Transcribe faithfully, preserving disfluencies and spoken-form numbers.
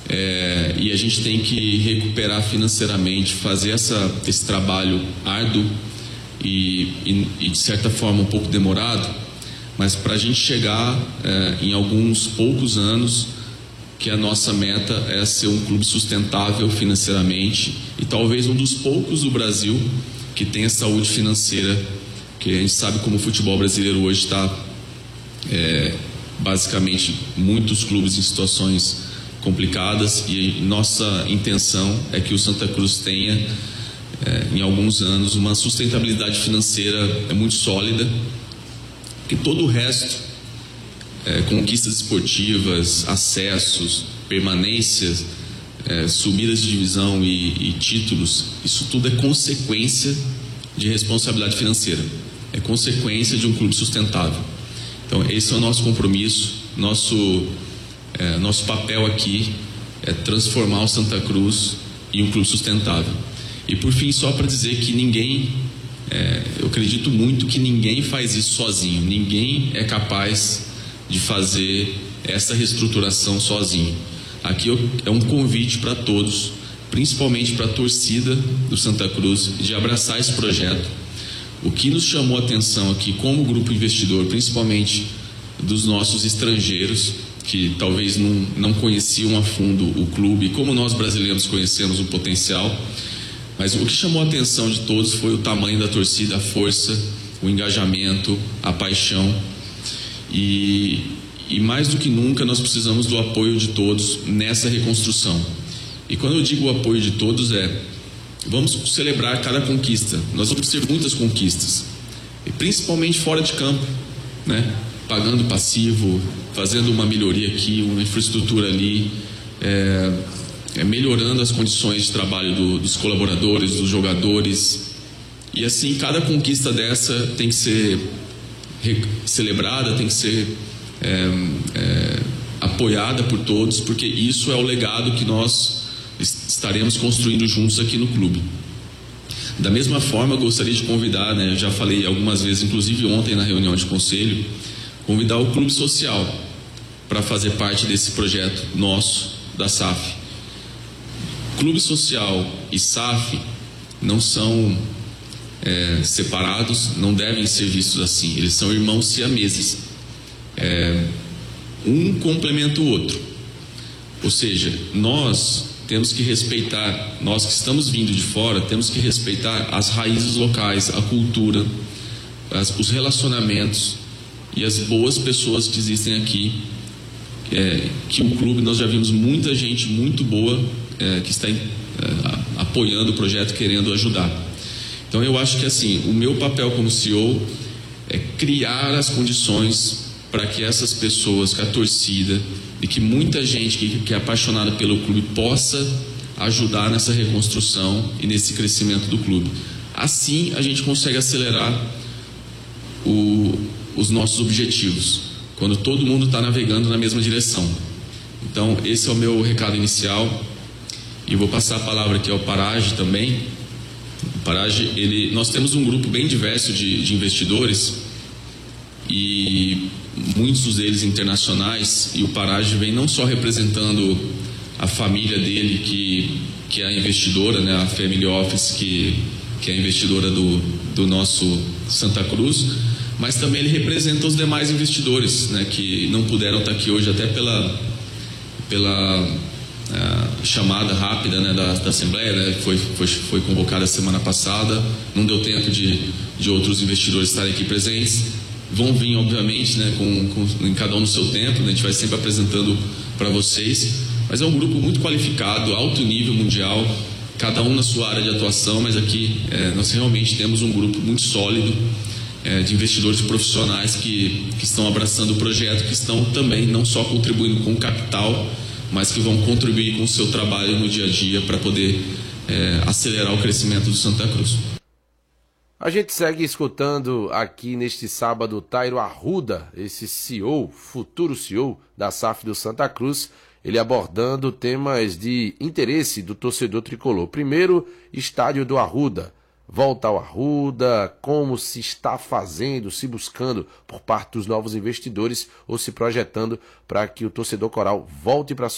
é, e a gente tem que recuperar financeiramente, fazer essa, esse trabalho árduo e, e, e de certa forma um pouco demorado, mas para a gente chegar é, em alguns poucos anos, que a nossa meta é ser um clube sustentável financeiramente e talvez um dos poucos do Brasil que tenha saúde financeira, que a gente sabe como o futebol brasileiro hoje está é, basicamente muitos clubes em situações complicadas, e nossa intenção é que o Santa Cruz tenha é, em alguns anos uma sustentabilidade financeira muito sólida, que todo o resto, é, conquistas esportivas, acessos, permanências, é, subidas de divisão e, e títulos, isso tudo é consequência de responsabilidade financeira, é consequência de um clube sustentável. Então esse é o nosso compromisso, nosso, é, nosso papel aqui é transformar o Santa Cruz em um clube sustentável. E por fim, só para dizer que ninguém, é, eu acredito muito que ninguém faz isso sozinho, ninguém é capaz de fazer essa reestruturação sozinho. Aqui é um convite para todos, principalmente para a torcida do Santa Cruz, de abraçar esse projeto. O que nos chamou a atenção aqui como grupo investidor, principalmente dos nossos estrangeiros, que talvez não, não conheciam a fundo o clube, como nós brasileiros conhecemos o potencial, mas o que chamou a atenção de todos foi o tamanho da torcida, a força, o engajamento, a paixão. E, e mais do que nunca nós precisamos do apoio de todos nessa reconstrução. E quando eu digo o apoio de todos é, vamos celebrar cada conquista. Nós vamos ter muitas conquistas, e principalmente fora de campo, né? Pagando passivo, fazendo uma melhoria aqui, uma infraestrutura ali, é, é, melhorando as condições de trabalho do, dos colaboradores, dos jogadores. E assim, cada conquista dessa tem que ser celebrada, tem que ser é, é, apoiada por todos, porque isso é o legado que nós estaremos construindo juntos aqui no clube. Da mesma forma, eu gostaria de convidar, né, eu já falei algumas vezes, inclusive ontem na reunião de conselho, convidar o Clube Social para fazer parte desse projeto nosso, da S A F. Clube Social e S A F não são é, separados, não devem ser vistos assim, eles são irmãos siameses. É, um complementa o outro, ou seja, nós temos que respeitar, nós que estamos vindo de fora, temos que respeitar as raízes locais, a cultura, as, os relacionamentos e as boas pessoas que existem aqui, é, que o clube, nós já vimos muita gente muito boa é, que está é, apoiando o projeto, querendo ajudar. Então eu acho que assim, o meu papel como C E O é criar as condições para que essas pessoas, que a torcida e que muita gente que, que é apaixonada pelo clube possa ajudar nessa reconstrução e nesse crescimento do clube. Assim a gente consegue acelerar o, os nossos objetivos, quando todo mundo está navegando na mesma direção. Então esse é o meu recado inicial, e vou passar a palavra aqui ao Parage também. O Parage, ele, nós temos um grupo bem diverso de, de investidores, e muitos deles internacionais, e o Parage vem não só representando a família dele, que, que é a investidora, né, a Family Office, que, que é a investidora do, do nosso Santa Cruz, mas também ele representa os demais investidores, né, que não puderam estar aqui hoje, até pela, pela uh, chamada rápida, né, da, da Assembleia, né, foi, foi, foi convocada semana passada, não deu tempo de, de outros investidores estarem aqui presentes. Vão vir, obviamente, né, com, com, em cada um no seu tempo, né, a gente vai sempre apresentando para vocês, mas é um grupo muito qualificado, alto nível mundial, cada um na sua área de atuação, mas aqui é, nós realmente temos um grupo muito sólido é, de investidores profissionais que, que estão abraçando o projeto, que estão também não só contribuindo com capital, mas que vão contribuir com o seu trabalho no dia a dia para poder é, acelerar o crescimento do Santa Cruz. A gente segue escutando aqui neste sábado Tairo Arruda, esse C E O, futuro C E O da S A F do Santa Cruz, ele abordando temas de interesse do torcedor tricolor. Primeiro, estádio do Arruda, volta ao Arruda, como se está fazendo, se buscando por parte dos novos investidores ou se projetando para que o torcedor coral volte para